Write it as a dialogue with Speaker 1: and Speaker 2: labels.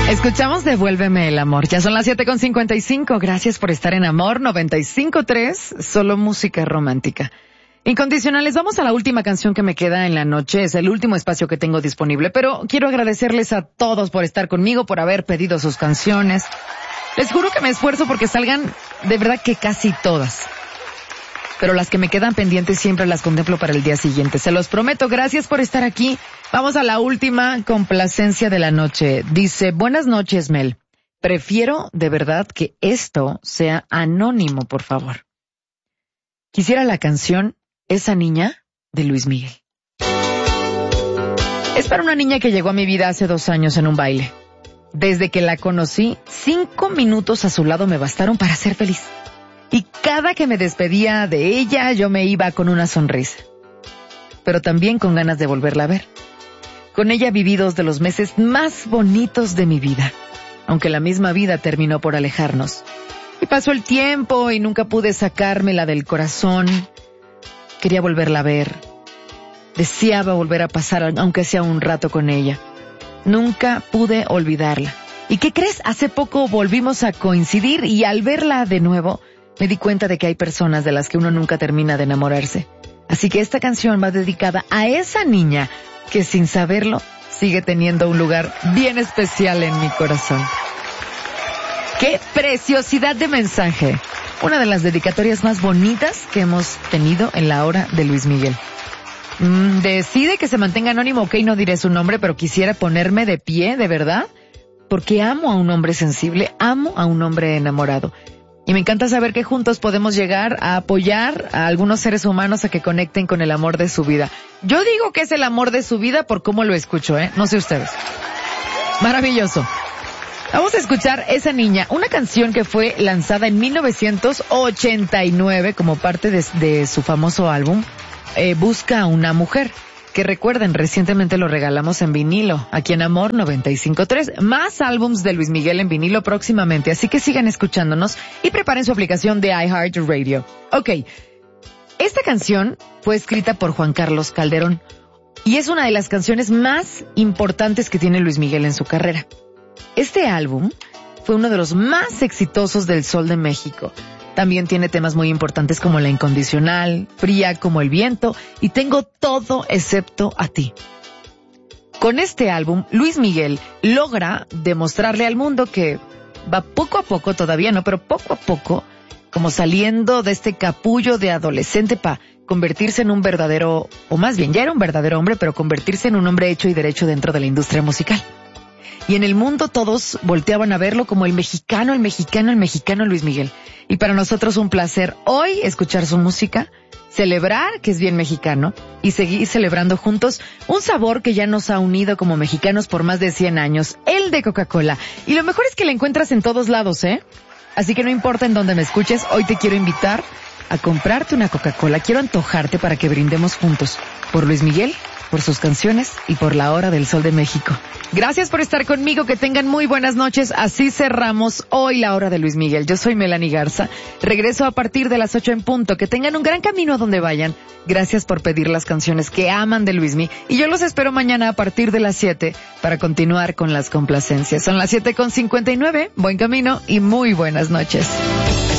Speaker 1: Escuchamos Devuélveme el amor. Ya son las 7:55. Gracias por estar en Amor 95.3. Solo música romántica. Incondicionales, vamos a la última canción que me queda en la noche. Es el último espacio que tengo disponible. Pero quiero agradecerles a todos por estar conmigo, por haber pedido sus canciones. Les juro que me esfuerzo porque salgan de verdad que casi todas. Pero las que me quedan pendientes siempre las contemplo para el día siguiente. Se los prometo. Gracias por estar aquí. Vamos a la última complacencia de la noche. Dice, buenas noches, Mel. Prefiero de verdad que esto sea anónimo, por favor. Quisiera la canción Esa Niña de Luis Miguel. Es para una niña que llegó a mi vida hace 2 años en un baile. Desde que la conocí, 5 minutos a su lado me bastaron para ser feliz. Y cada que me despedía de ella, yo me iba con una sonrisa. Pero también con ganas de volverla a ver. Con ella viví 2 de los meses más bonitos de mi vida, aunque la misma vida terminó por alejarnos. Y pasó el tiempo y nunca pude sacármela del corazón. Quería volverla a ver. Deseaba volver a pasar, aunque sea un rato con ella. Nunca pude olvidarla. ¿Y qué crees? Hace poco volvimos a coincidir y al verla de nuevo, me di cuenta de que hay personas de las que uno nunca termina de enamorarse. Así que esta canción va dedicada a esa niña que sin saberlo sigue teniendo un lugar bien especial en mi corazón. ¡Qué preciosidad de mensaje! Una de las dedicatorias más bonitas que hemos tenido en la hora de Luis Miguel. Decide que se mantenga anónimo, ok, no diré su nombre, pero quisiera ponerme de pie, de verdad, porque amo a un hombre sensible, amo a un hombre enamorado. Y me encanta saber que juntos podemos llegar a apoyar a algunos seres humanos a que conecten con el amor de su vida. Yo digo que es el amor de su vida por cómo lo escucho, no sé ustedes. Maravilloso. Vamos a escuchar Esa Niña, una canción que fue lanzada en 1989 como parte de su famoso álbum Busca a una mujer. Que recuerden, recientemente lo regalamos en vinilo, aquí en Amor 95.3. Más álbums de Luis Miguel en vinilo próximamente, así que sigan escuchándonos y preparen su aplicación de iHeartRadio. Ok, esta canción fue escrita por Juan Carlos Calderón y es una de las canciones más importantes que tiene Luis Miguel en su carrera. Este álbum fue uno de los más exitosos del Sol de México. También tiene temas muy importantes como La Incondicional, Fría como el viento y Tengo todo excepto a ti. Con este álbum, Luis Miguel logra demostrarle al mundo que va poco a poco, todavía no, pero poco a poco, como saliendo de este capullo de adolescente para convertirse en un verdadero, o más bien ya era un verdadero hombre, pero convertirse en un hombre hecho y derecho dentro de la industria musical. Y en el mundo todos volteaban a verlo como el mexicano Luis Miguel. Y para nosotros un placer hoy escuchar su música, celebrar que es bien mexicano y seguir celebrando juntos un sabor que ya nos ha unido como mexicanos por más de 100 años, el de Coca-Cola. Y lo mejor es que la encuentras en todos lados, Así que no importa en dónde me escuches, hoy te quiero invitar a comprarte una Coca-Cola. Quiero antojarte para que brindemos juntos por Luis Miguel, por sus canciones y por la hora del Sol de México. Gracias por estar conmigo, que tengan muy buenas noches. Así cerramos hoy la hora de Luis Miguel. Yo soy Melanie Garza. Regreso a partir de las 8 en punto. Que tengan un gran camino a donde vayan. Gracias por pedir las canciones que aman de Luis Miguel. Y yo los espero mañana a partir de las 7 para continuar con las complacencias. Son las 7:59. Buen camino y muy buenas noches.